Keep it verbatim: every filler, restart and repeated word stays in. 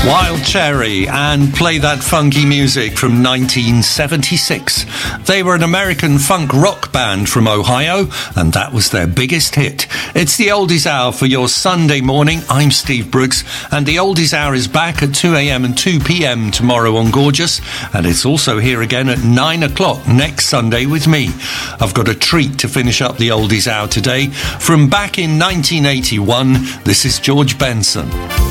Wild Cherry and Play That Funky Music from nineteen seventy-six. They were an American funk rock band from Ohio, and that was their biggest hit. It's the Oldies Hour for your Sunday morning. I'm Steve Brooks, and the Oldies Hour is back at two a.m. and two p.m. tomorrow on Gorgeous, and it's also here again at nine o'clock next Sunday with me. I've got a treat to finish up the Oldies Hour today. From back in nineteen eighty-one, this is George Benson.